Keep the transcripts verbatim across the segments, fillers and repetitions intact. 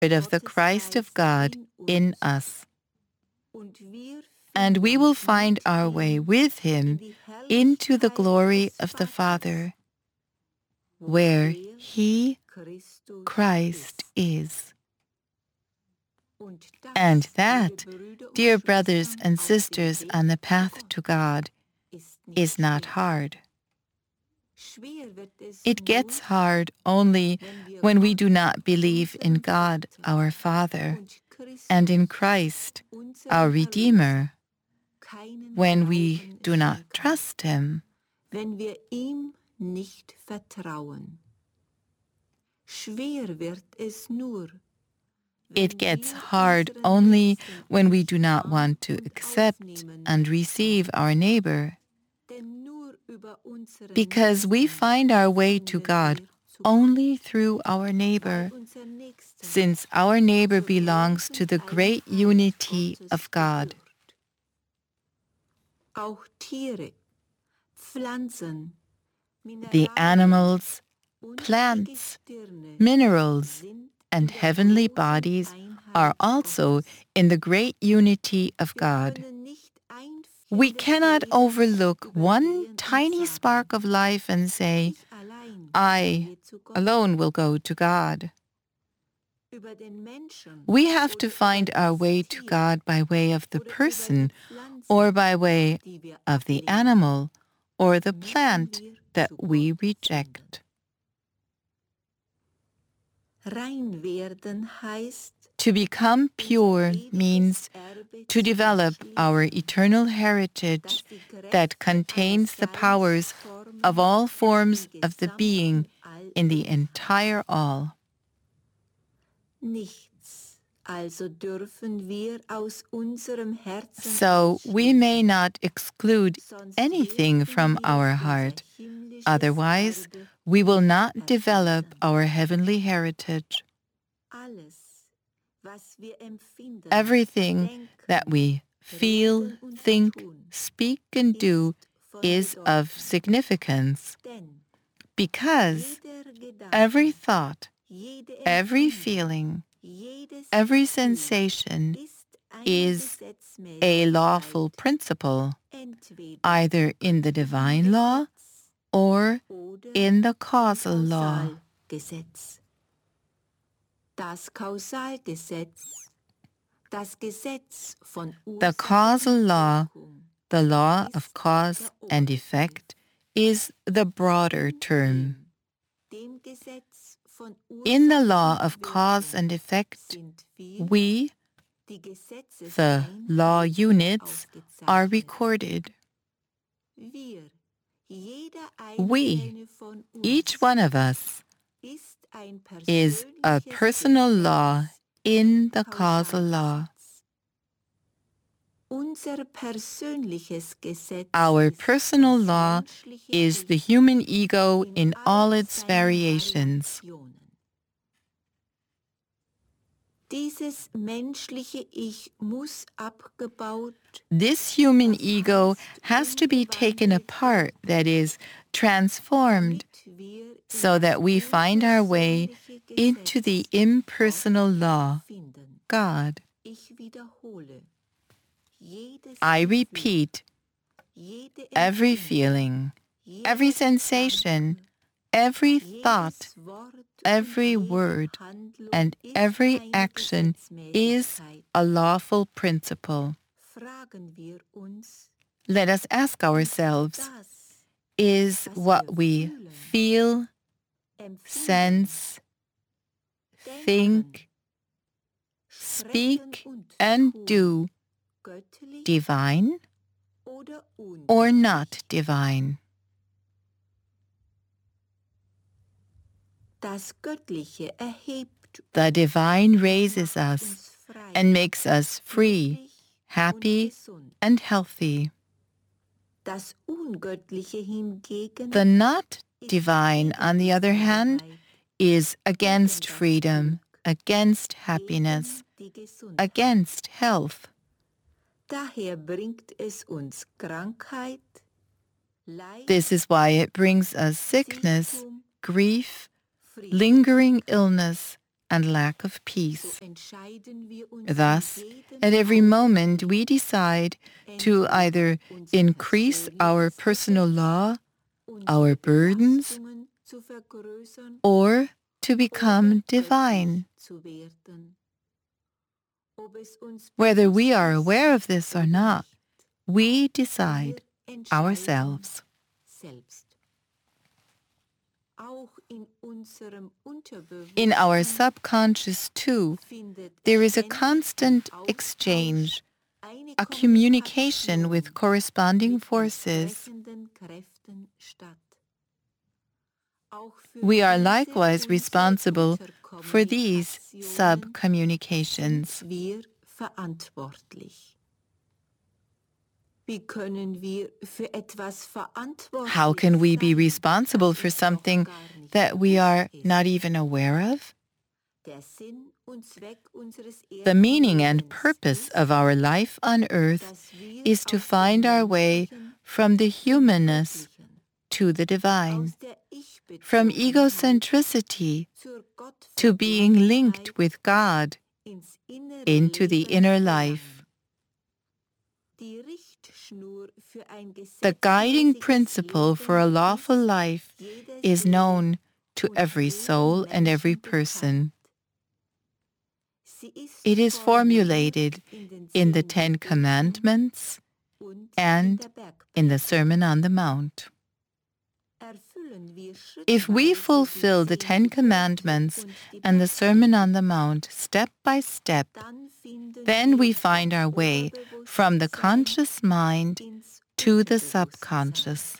of the Christ of God in us. And we will find our way with him into the glory of the Father, where he, Christ, is. And that, dear brothers and sisters on the path to God, is not hard. It gets hard only when we do not believe in God, our Father, and in Christ, our Redeemer, when we do not trust him. Wenn wir ihm nicht vertrauen. Schwer wird es nur. It gets hard only when we do not want to accept and receive our neighbor, because we find our way to God only through our neighbor, since our neighbor belongs to the great unity of God. The animals, plants, minerals, and heavenly bodies are also in the great unity of God. We cannot overlook one tiny spark of life and say, I alone will go to God. We have to find our way to God by way of the person, or by way of the animal, or the plant that we reject. To become pure means to develop our eternal heritage that contains the powers of all forms of the being in the entire all. So we may not exclude anything from our heart, otherwise we will not develop our heavenly heritage. Everything that we feel, think, speak, and do is of significance, because every thought, every feeling, every sensation is a lawful principle, either in the divine law or in the causal law. The causal law, the law of cause and effect, is the broader term. In the law of cause and effect, we, the law units, are recorded. We, each one of us, is a personal law in the causal law. Our personal law is the human ego in all its variations. This human ego has to be taken apart, that is, transformed, so that we find our way into the impersonal law, God. I repeat, every feeling, every sensation, every thought, every word, and every action is a lawful principle. Let us ask ourselves, is what we feel, sense, think, speak, and do divine or not divine? The divine raises us and makes us free, happy, and healthy. The not divine, on the other hand, is against freedom, against happiness, against health. This is why it brings us sickness, grief, lingering illness, and lack of peace. entscheiden wir uns Thus, in jedem at every moment Augenblick, we decide to either increase our personal law, our burdens, Belastungen zu vergrößern or to become oder divine. göttlich zu werden. Ob es uns Whether we bewusst are ist aware of this or oder not, nicht, we decide wir entscheiden ourselves. selbst. Auch in unserem In our Unterbewusstsein subconscious too, findet there is a ständig constant ein Austausch, exchange, eine a communication Kommunikation with corresponding mit forces. entsprechenden Kräften statt. Auch für We are diese likewise unsere responsible for these Interkommunikationen sub-communications. sind wir verantwortlich. Wie können wir für etwas verantwortlich How can we be sein, responsible das for uns noch something gar nicht that we bewusst are ist? not even aware of? Der Sinn und Zweck unseres The meaning and Erdenlebens purpose ist, of our life on earth dass wir is to aus dem find our way Menschlichen from the zum humanness Göttlichen, to the divine, aus der from Ich-Bezogenheit egocentricity zur to being linked Gottverbundenheit with God ins innere into the Leben inner gelangen. life. Die Richtschnur für ein The guiding gesetzmäßiges principle for a Leben lawful ist life jeder is Seele known to und every jedem soul and every Menschen person. bekannt. Sie ist It is formulated formuliert in den in the zehn Ten Geboten Commandments und in and der Bergpredigt. in the Sermon on the Mount. Erfüllen wir If we schrittweise fulfill die the zehn Ten Gebote Commandments und die and the Sermon on the Bergpredigt, Mount step by step, dann finden then we wir find our vom way from the Oberbewusstsein conscious mind ins to the Unterbewusstsein. subconscious.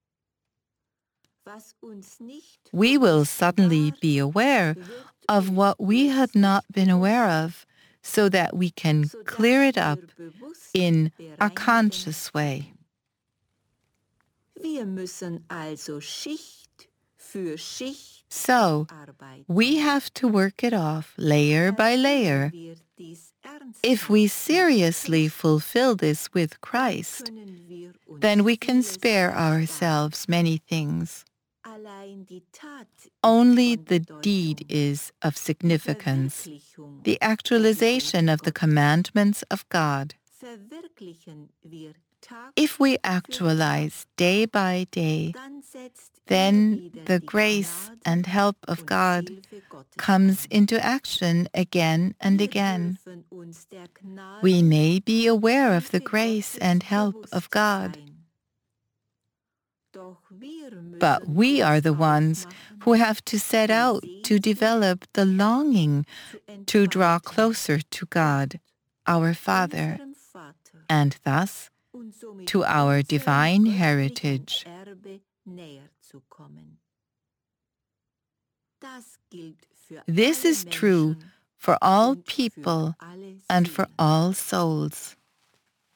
Was uns nicht We will bewusst suddenly war, be aware wird of uns what we had not plötzlich been aware bewusst, of, so that we can sodass clear it wir up bewusst in a bereinigen conscious way. können. Wir müssen also Schicht für Schicht So, arbeiten. we have to work it off layer by Erfüllen layer. wir dies If we ernsthaft mit seriously Christus, fulfill this with dann Christ, können wir uns then we can vieles spare ersparen. ourselves many things. Allein die Tat ist Only von the Bedeutung. deed is of Die significance, Verwirklichung the der actualization Gebote of the Gottes. commandments of God. Verwirklichen wir Tag If we für Tag, actualize day by day, dann setzt immer then wieder the die grace Gnade and help of und God Hilfe Gottes comes ein. into action again and Wir again. dürfen uns der Gnade We may be und aware of the Hilfe grace Gottes and help of bewusst God, sein. Doch wir but müssen we are uns the ones aufmachen, who have to set die out to Sehnsucht develop the longing zu to draw entfalten, closer to God, our Father, unserem Vater, and thus und somit to our unserem divine göttlichen heritage. Erbe näher zu kommen. Das gilt für This alle is true Menschen for all und für people alle and for Seelen. all souls.